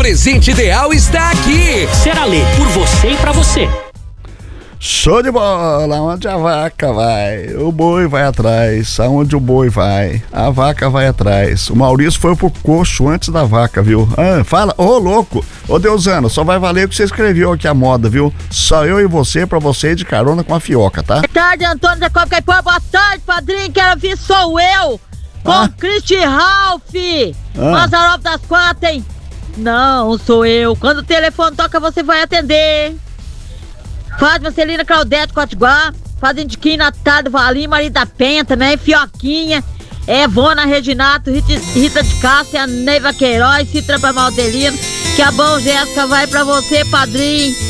presente ideal está aqui. Seralê, por você e pra você. Show de bola! Onde a vaca vai, o boi vai atrás. Aonde o boi vai, a vaca vai atrás. O Maurício foi pro coxo antes da vaca, viu? Fala, louco! Ô Deusano, só vai valer o que você escreveu aqui a moda, viu? Só eu e você, pra você ir de carona com a fioca, tá? Boa tarde, Antônio Jacob Caipora. Boa tarde, padrinho. Quero vir, sou eu. Com Cristi Ralph. Mazarop das Quatro, hein? Não, sou eu. Quando o telefone toca, você vai atender. Fátima Celina Claudete Cotiguar, Fazendiquinho Natália Valim, Maria da Penha também, Fioquinha, Evona Reginato, Rita de Cássia, Neiva Queiroz, Citra Maldelino. Que a bom, Jéssica, vai pra você, padrinho.